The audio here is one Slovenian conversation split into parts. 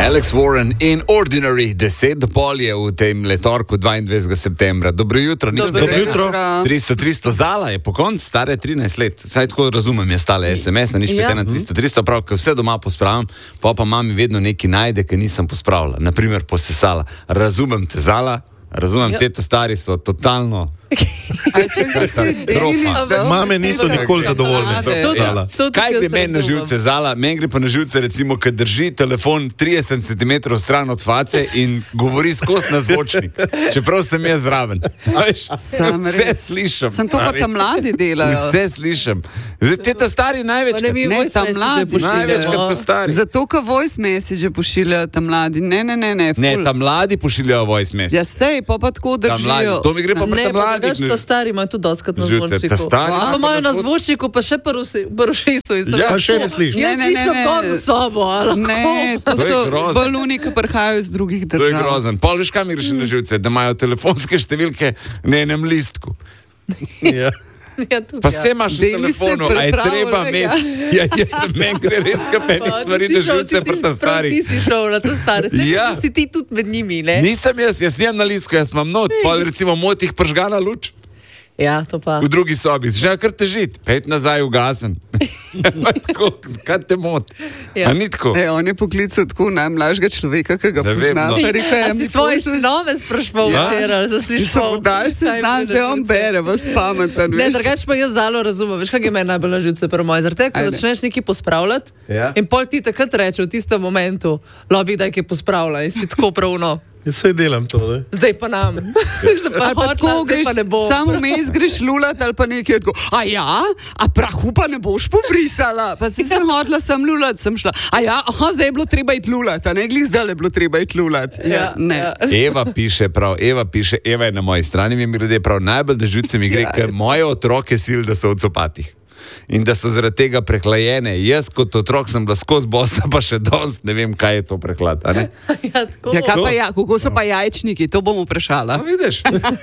Alex Warren in Ordinary, 10:30 je v tem letorku 22. septembra. Dobro jutro. Dobro jutro. 300 Zala je po koncu stare 13 let. Saj tako razumem, je stale SMS, nič pete na 300, prav, ko vse doma pospravim, pa mami vedno nekaj najde, ki nisem pospravila. Naprimer, posesala. Razumem te, Zala, razumem, te stari so totalno... Mame niso nikoli zadovoljne. Kaj gre meni na živce, Zala? Meni gre pa na živce, recimo, kad drži telefon 30 cm stran od face in govori skozi na zvočnik. Čeprav sem jaz zraven. Vse slišim. Sem to pa tam mladi delajo. Vse slišim. Te ta stari največkrat. Ne, tam mladi. Največkrat ta stari. Zato, ko voice message pošiljajo tam mladi. Ne. Ne, tam mladi pošiljajo voice message. Ja, sej, pa tako držijo. To mi gre pa pri tam mladi. Ta stari imajo tudi doskrat na zvočniku. Pa imajo na zvočniku, pa še prvošiso izdelati. Ja, še ne slišim. Jaz slišim polno sobo, ali lahko? Ne, to so baluni, ki prihajajo iz drugih držav. To je grozen. Pol veš, kam mi greš na živce, da imajo telefonske številke na enem listku. Ja. Pa se imaš v telefonu, a je treba imeti. Ja, meni gre res kapenih stvari na živce pri ta stari. Ti si šel na ta stari. Si ti tudi med njimi, ne? Nisem jaz nimam na listku, jaz imam not. Pa recimo motih pržgana luč. Ja, to pa. V drugi sobi, že kar težiti, pet nazaj ugasen. Tako, kaj te moti? A ni tako? On je poklical tako najmlajšega človeka, ki ga pozna. A si svoje sinove sprašval včeraj, zaslišal? Daj se znam, zdaj on bere, vas pameten. Ne, drugače pa jaz Zalo razumem. Veš, kaj je meni najbolj na živce pri moji? Zaradi tega, ko začneš nekaj pospravljati in pol ti takrat reče v tistem momentu, lobi, daj kaj pospravlja in si tako pravno. Jaz se delam to, ne? Zdaj pa nam. Ali pa tako greš, samo mes greš lulat ali pa nekaj tako. A ja, a prahu pa ne boš pobrisala. Pa si sem hodila, sem lulat, sem šla. A ja, zdaj je bilo treba iti lulat, a ne glih zdaj je bilo treba iti lulat. Ja, ne. Eva piše, Eva je na moji strani, mi grede prav najbolj, da živce mi gre, ker moje otroke sil, da so v copatih. In da so zaradi tega prehlajene. Jaz kot otrok sem bila skozi bosa, pa še dost ne vem, kaj je to prehlad. Ja, tako. Ja, kaj pa kako so pa jajčniki, to bom vprašala. Vidiš?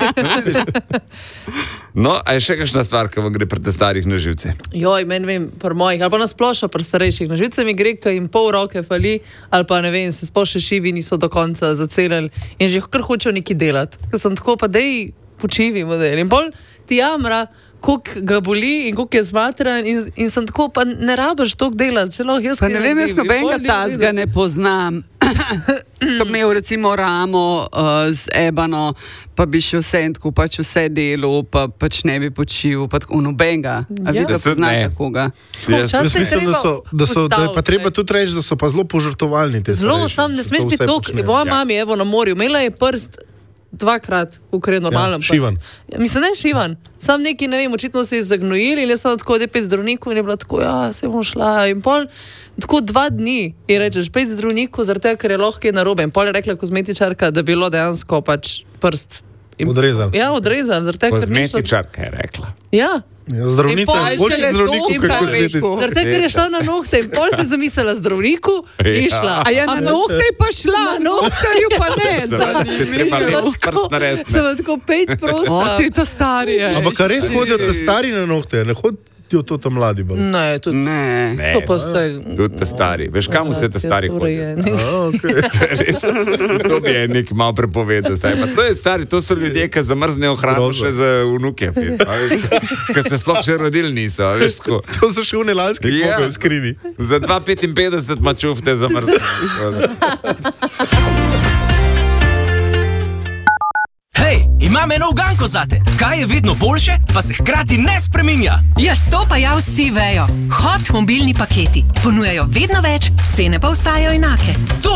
No, a je še kakšna stvar, ki vam gre pri te starih na živce? Joj, meni vem, pri mojih, ali pa nasplošno pri starejših na živce mi gre, ko jim pol roke fali, ali pa ne vem, se sploh še šivi niso do konca zacelili in že kar hočejo nekaj delati. Ker sem tako, pa dej počivi model. In pol ti jamra, koliko ga boli in koliko je zmatran in sem tako, pa ne rabiš toliko delati, celo jaz pa ne vem, jaz nobenega tazga ne poznam. Ko bi imel recimo ramo z ebano, pa bi še vse tako, pač vse delo, pa pač ne bi počil, pa tako nobenega. A vi da poznate koga? Jaz mislim, da je pa treba tudi reči, da so pa zelo požrtovalni te starejši. Zelo, sam ne smeš biti toliko. Moja mami je na morju, imela je prst dvakrat, ukor je normalno. Šivan. Mislim, ne šivan. Sam neki, ne vem, očitno se je zagnojili in jaz sem tako, da je 5 zdravnikov in je bila tako, se bom šla. In pol, tako 2 dni in rečeš, 5 zdravnikov, zaradi tega, ker je lahko je narobe. In pol je rekla kozmetičarka, da bi bilo dejansko pač prst. Odrezal. Ja, odrezal. Kozmetičarka je rekla. Ja. Zdravnica je boljši zdravniku, kot kozmetičarka. Zaradi tega, ker je šla na nohte in pol se zamislila zdravniku in šla. A ja, na nohte pa šla, na nohtarju pa ne. Sem tako 5 prosta. O, ti ta stari je. Ampak kar res hodijo ta stari na nohte, ne hodijo to ta mladi bolj. Ne, tudi ne. To pa vse. Tudi ta stari. Veš, kam vse ta stari hodijo? To bi je nekaj malo prepovedal. To je stari, to so ljudje, ki zamrznejo hrano še za vnuke. Ki se sploh še rodili niso. To so še une lanske koga v skrini. Za 2,55 ma čufte zamrznejo. Hej, imam eno uganko zate. Kaj je vedno boljše, pa se hkrati ne spreminja? Ja, to pa ja vsi vejo. Hot mobilni paketi. Ponujajo vedno več, cene pa ostajajo enake.